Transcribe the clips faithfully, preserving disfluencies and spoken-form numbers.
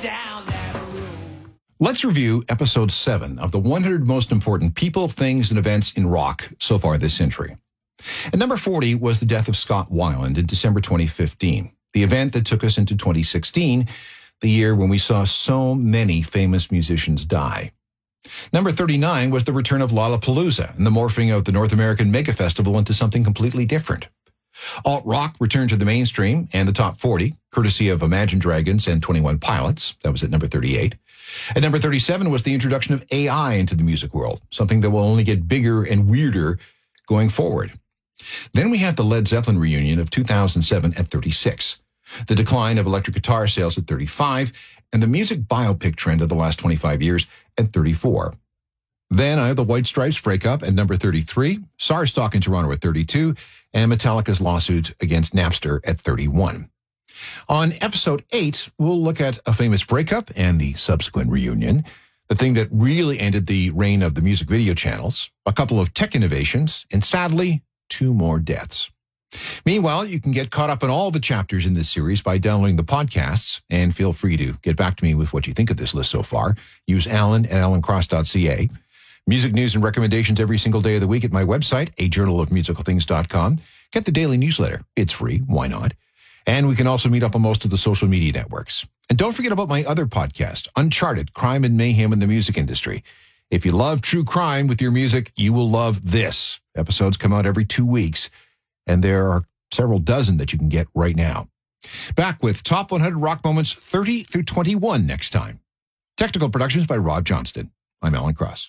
down that road. Let's review episode seven of the one hundred most important people, things, and events in rock so far this century. At number forty was the death of Scott Weiland in December twenty fifteen, the event that took us into twenty sixteen, the year when we saw so many famous musicians die. Number thirty-nine was the return of Lollapalooza and the morphing of the North American Mega Festival into something completely different. Alt-rock returned to the mainstream and the top forty, courtesy of Imagine Dragons and twenty-one Pilots. That was at number thirty-eight. At number thirty-seven was the introduction of A I into the music world, something that will only get bigger and weirder going forward. Then we have the Led Zeppelin reunion of two thousand seven at thirty-six, the decline of electric guitar sales at thirty-five, and the music biopic trend of the last twenty-five years at thirty-four. Then I have the White Stripes breakup at number thirty-three, SARS talk in Toronto at thirty-two, and Metallica's lawsuit against Napster at thirty-one. On episode eight, we'll look at a famous breakup and the subsequent reunion, the thing that really ended the reign of the music video channels, a couple of tech innovations, and sadly, two more deaths. Meanwhile, you can get caught up on all the chapters in this series by downloading the podcasts, and feel free to get back to me with what you think of this list so far. Use Alan at alan cross dot c a. Music news and recommendations every single day of the week at my website, a journal of musical things dot com. Get the daily newsletter. It's free. Why not? And we can also meet up on most of the social media networks. And don't forget about my other podcast, Uncharted, Crime and Mayhem in the Music Industry. If you love true crime with your music, you will love this. Episodes come out every two weeks, and there are several dozen that you can get right now. Back with Top one hundred Rock Moments thirty through twenty-one next time. Technical productions by Rob Johnston. I'm Alan Cross.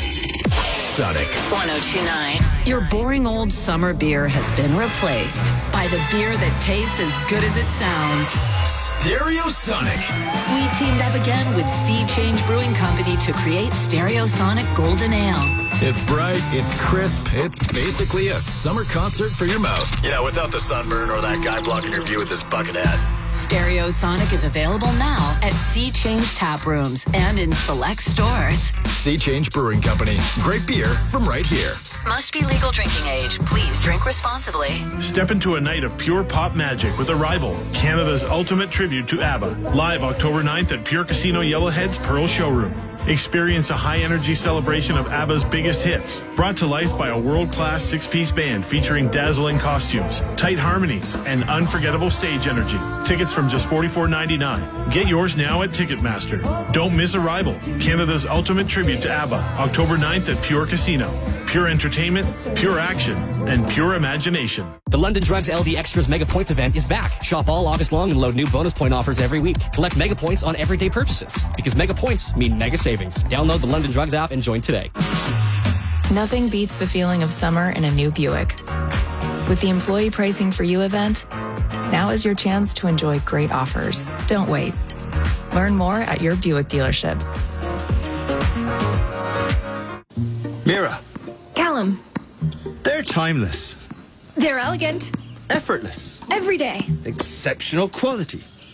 Sonic one oh two point nine. Your boring old summer beer has been replaced by the beer that tastes as good as it sounds. Stereosonic. We teamed up again with Sea Change Brewing Company to create Stereosonic Golden Ale. It's bright, it's crisp, it's basically a summer concert for your mouth. You know, without the sunburn or that guy blocking your view with this bucket hat. Stereosonic is available now at Sea Change Tap Rooms and in select stores. Sea Change Brewing Company. Great beer from right here. Must be legal drinking age. Please drink responsibly. Step into a night of pure pop magic with Arrival, Canada's ultimate tribute to ABBA. Live October ninth at Pure Casino Yellowhead's Pearl Showroom. Experience a high-energy celebration of ABBA's biggest hits, brought to life by a world-class six-piece band featuring dazzling costumes, tight harmonies, and unforgettable stage energy. Tickets from just forty-four ninety-nine. Get yours now at Ticketmaster. Don't miss Arrival, Canada's ultimate tribute to ABBA, October ninth at Pure Casino. Pure entertainment, pure action, and pure imagination. The London Drugs L D Extras Mega Points event is back. Shop all August long and load new bonus point offers every week. Collect Mega Points on everyday purchases, because Mega Points mean mega savings. Download the London Drugs app and join today. Nothing beats the feeling of summer in a new Buick. With the Employee Pricing for You event, now is your chance to enjoy great offers. Don't wait. Learn more at your Buick dealership. Mira. Callum. They're timeless. They're elegant. Effortless. Every day. Exceptional quality.